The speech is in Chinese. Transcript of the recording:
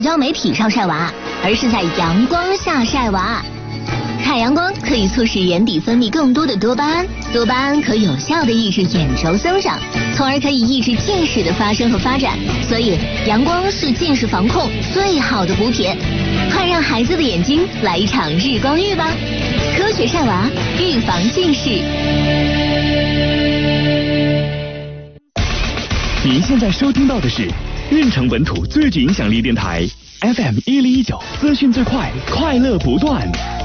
社交媒体上晒娃，而是在阳光下晒娃。太阳光可以促使眼底分泌更多的多巴胺，多巴胺可有效地抑制眼轴增长，从而可以抑制近视的发生和发展。所以，阳光是近视防控最好的补铁。快让孩子的眼睛来一场日光浴吧！科学晒娃，预防近视。 您现在收听到的是运城本土最具影响力电台 FM 1019，资讯最快，快乐不断。